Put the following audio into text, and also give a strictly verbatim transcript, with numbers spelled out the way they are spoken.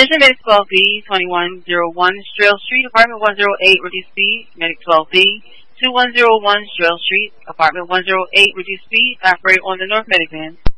Attention Medic twelve B, twenty-one oh one Strail Street, Apartment one oh eight, reduced speed. Medic twelve B, twenty-one oh one Strail Street, Apartment one oh eight, reduced speed. Operate on the North Medic van.